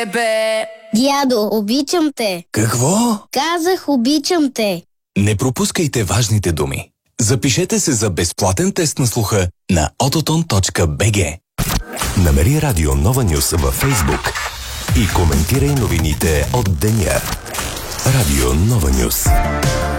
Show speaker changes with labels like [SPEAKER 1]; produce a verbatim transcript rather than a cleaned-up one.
[SPEAKER 1] Бе.
[SPEAKER 2] Дядо, обичам те.
[SPEAKER 3] Какво?
[SPEAKER 2] Казах, обичам те.
[SPEAKER 3] Не пропускайте важните думи. Запишете се за безплатен тест на слуха на autoton точка би джи.
[SPEAKER 4] Намери Радио Нова Нюс във Фейсбук и коментирай новините от деня. Радио Нова Нюс.